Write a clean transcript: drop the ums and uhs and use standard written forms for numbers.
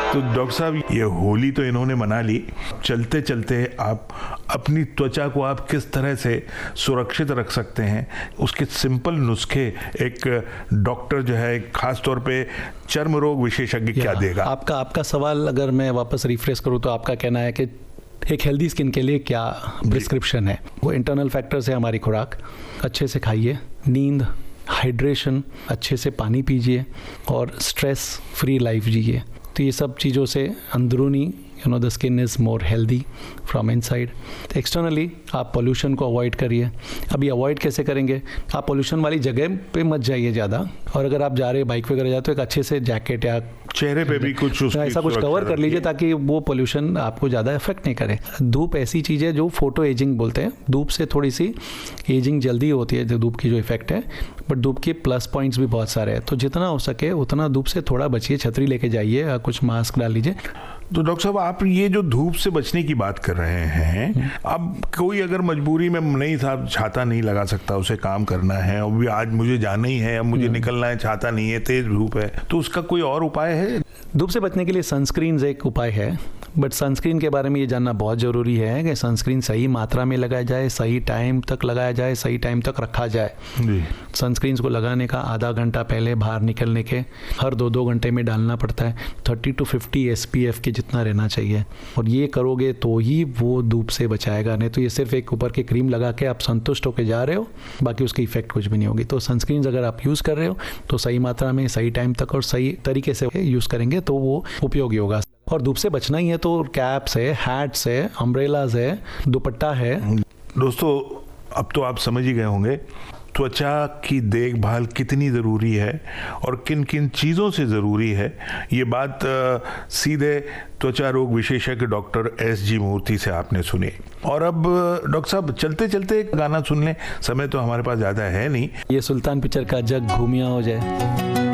तो डॉक्टर साहब, ये होली तो इन्होंने मना ली, चलते चलते आप अपनी त्वचा को आप किस तरह से सुरक्षित रख सकते हैं, उसके सिंपल नुस्खे एक डॉक्टर जो है, खास तौर पे चर्म रोग विशेषज्ञ क्या देगा? आपका सवाल अगर मैं वापस रिफ्रेश करूँ तो आपका कहना है कि एक हेल्दी स्किन के लिए क्या प्रिस्क्रिप्शन है? वो इंटरनल फैक्टर्स है हमारी खुराक, अच्छे से खाइए, नींद, हाइड्रेशन, अच्छे से पानी पीजिए और स्ट्रेस फ्री लाइफ जिए। तो ये सब चीज़ों से अंदरूनी the skin is more healthy from inside. Externally आप पोल्यूशन को अवॉइड करिए। अभी अवॉइड कैसे करेंगे? आप पोल्यूशन वाली जगह पे मत जाइए ज़्यादा, और अगर आप जा रहे हैं बाइक वगैरह जाते हो, एक अच्छे से जैकेट या चेहरे पे भी कुछ ऐसा कुछ कवर कर लीजिए ताकि वो पोल्यूशन आपको ज़्यादा इफेक्ट नहीं करे। धूप ऐसी चीज़ है जो फोटो एजिंग बोलते हैं, धूप से थोड़ी सी एजिंग जल्दी होती है, जो धूप की जो इफेक्ट है, बट धूप के प्लस पॉइंट्स भी बहुत सारे हैं। तो जितना हो सके उतना धूप से थोड़ा बचिए, छतरी लेके जाइए, कुछ मास्क डाल लीजिए। तो डॉक्टर साहब, आप ये जो धूप से बचने की बात कर रहे हैं, अब कोई अगर मजबूरी में नहीं था, छाता नहीं लगा सकता, उसे काम करना है, अब भी आज मुझे जाना ही है, अब मुझे निकलना है, छाता नहीं है, तेज धूप है, तो उसका कोई और उपाय है? धूप से बचने के लिए सनस्क्रीन एक उपाय है, बट सनस्क्रीन के बारे में ये जानना बहुत ज़रूरी है कि सनस्क्रीन सही मात्रा में लगाया जाए, सही टाइम तक लगाया जाए, सही टाइम तक रखा जाए। सनस्क्रीन को लगाने का आधा घंटा पहले बाहर निकलने के हर 2-2 घंटे में डालना पड़ता है। 30 to 50 SPF के जितना रहना चाहिए, और ये करोगे तो ही वो धूप से बचाएगा, नहीं तो ये सिर्फ एक ऊपर के क्रीम लगा के आप संतुष्ट होकर जा रहे हो, बाकी उसकी इफेक्ट कुछ भी नहीं होगी। तो सनस्क्रीन अगर आप यूज़ कर रहे हो तो सही मात्रा में, सही टाइम तक और सही तरीके से यूज़ करेंगे तो वो उपयोगी होगा। और धूप से बचना ही है तो कैप्स है, हैट्स है, अम्ब्रेलाज है, दुपट्टा है। दोस्तों, अब तो आप समझ ही गए होंगे त्वचा की देखभाल कितनी ज़रूरी है और किन किन चीज़ों से ज़रूरी है। ये बात सीधे त्वचा रोग विशेषज्ञ डॉक्टर SG मूर्ति से आपने सुनी। और अब डॉक्टर साहब, चलते चलते एक गाना सुन लें, समय तो हमारे पास ज़्यादा है नहीं। ये सुल्तान पिक्चर का जग घूमिया हो जाए।